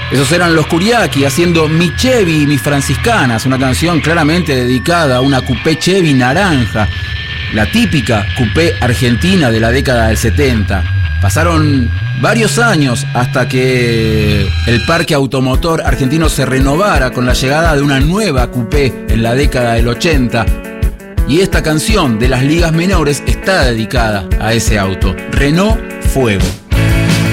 Esos eran los Curiaki haciendo Mi Chevy y Mis Franciscanas, una canción claramente dedicada a una coupé Chevy naranja, la típica coupé argentina de la década del 70. Pasaron varios años hasta que el parque automotor argentino se renovara con la llegada de una nueva coupé en la década del 80. Y esta canción de las ligas menores está dedicada a ese auto, Renault Fuego.